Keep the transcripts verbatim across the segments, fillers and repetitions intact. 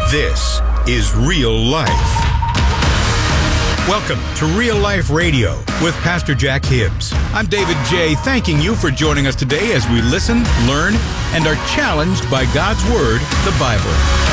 This is Real Life. Welcome to Real Life Radio with Pastor Jack Hibbs. I'm David J. thanking you for joining us today as we listen, learn, and are challenged by God's Word, the Bible.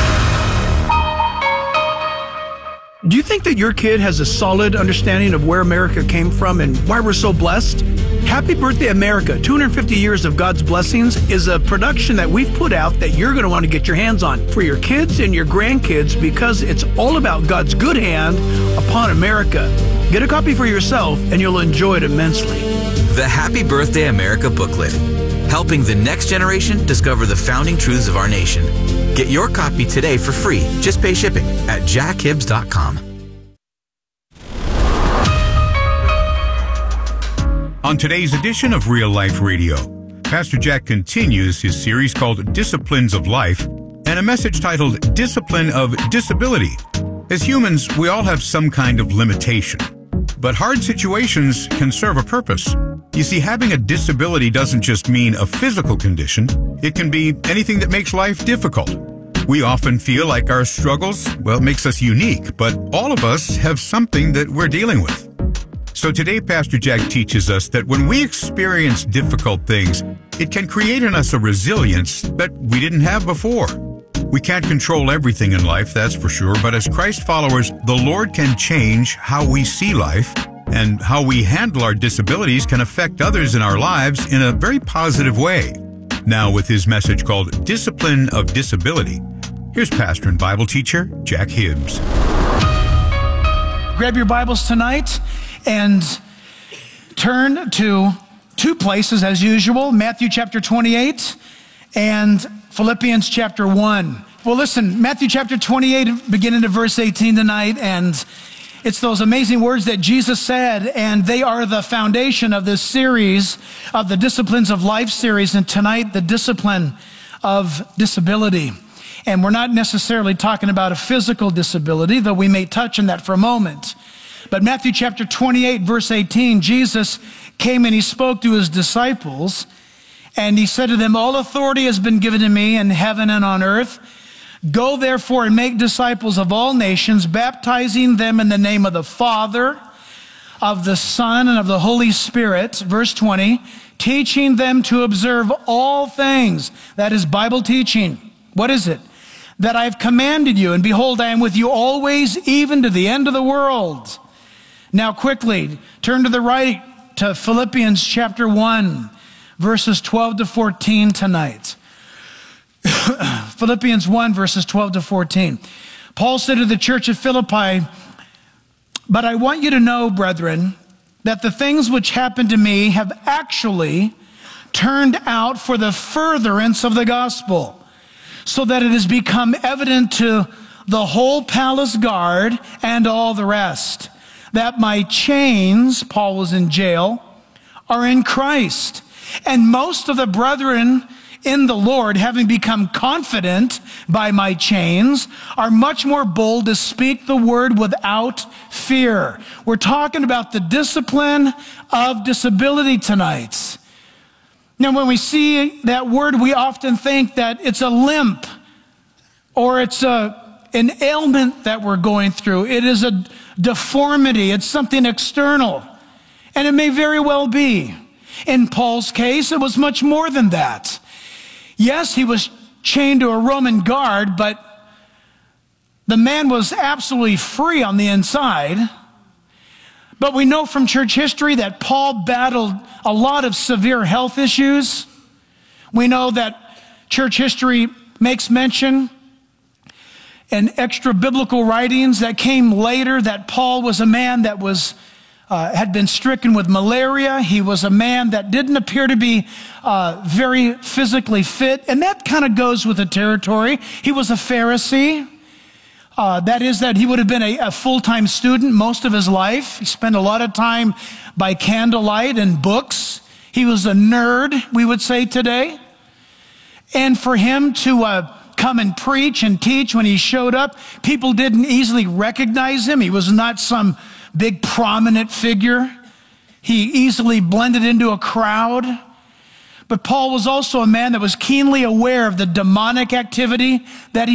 Do you think that your kid has a solid understanding of where America came from and why we're so blessed? Happy Birthday America, two hundred fifty years of God's Blessings is a production that we've put out that you're going to want to get your hands on for your kids and your grandkids because it's all about God's good hand upon America. Get a copy for yourself and you'll enjoy it immensely. The Happy Birthday America booklet, helping the next generation discover the founding truths of our nation. Get your copy today for free. Just pay shipping at jack hibbs dot com. On today's edition of Real Life Radio, Pastor Jack continues his series called Disciplines of Life and a message titled Discipline of Disability. As humans, we all have some kind of limitation, but hard situations can serve a purpose. You see, having a disability doesn't just mean a physical condition. It can be anything that makes life difficult. We often feel like our struggles, well, makes us unique, but all of us have something that we're dealing with. So today, Pastor Jack teaches us that when we experience difficult things, it can create in us a resilience that we didn't have before. We can't control everything in life, that's for sure, but as Christ followers, the Lord can change how we see life, and how we handle our disabilities can affect others in our lives in a very positive way. Now, with his message called Discipline of Disability, here's pastor and Bible teacher Jack Hibbs. Grab your Bibles tonight and turn to two places as usual, Matthew chapter twenty-eight and Philippians chapter one. Well, listen, Matthew chapter twenty-eight, beginning to verse eighteen tonight, and it's those amazing words that Jesus said, and they are the foundation of this series of the Disciplines of Life series, and tonight, the discipline of disability. And we're not necessarily talking about a physical disability, though we may touch on that for a moment. But Matthew chapter twenty-eight, verse eighteen, Jesus came and he spoke to his disciples, and he said to them, "All authority has been given to me in heaven and on earth. Go therefore and make disciples of all nations, baptizing them in the name of the Father, of the Son, and of the Holy Spirit." Verse twenty, "Teaching them to observe all things." That is Bible teaching. What is it? "That I have commanded you, and behold, I am with you always, even to the end of the world." Now quickly, turn to the right to Philippians chapter one, verses twelve to fourteen tonight. Philippians one, verses twelve to fourteen. Paul said to the church at Philippi, "But I want you to know, brethren, that the things which happened to me have actually turned out for the furtherance of the gospel, so that it has become evident to the whole palace guard and all the rest, that my chains," Paul was in jail, "are in Christ. And most of the brethren in the Lord, having become confident by my chains, are much more bold to speak the word without fear." We're talking about the discipline of disability tonight. Now, when we see that word, we often think that it's a limp or it's a, an ailment that we're going through. It is a deformity. It's something external. And it may very well be. In Paul's case, it was much more than that. Yes, he was chained to a Roman guard, but the man was absolutely free on the inside. But we know from church history that Paul battled a lot of severe health issues. We know that church history makes mention in extra biblical writings that came later that Paul was a man that was uh, had been stricken with malaria. He was a man that didn't appear to be uh, very physically fit, and that kind of goes with the territory. He was a Pharisee. Uh, that is that he would have been a, a full-time student most of his life. He spent a lot of time by candlelight and books. He was a nerd, we would say today. And for him to uh, come and preach and teach when he showed up, people didn't easily recognize him. He was not some big prominent figure. He easily blended into a crowd. But Paul was also a man that was keenly aware of the demonic activity that he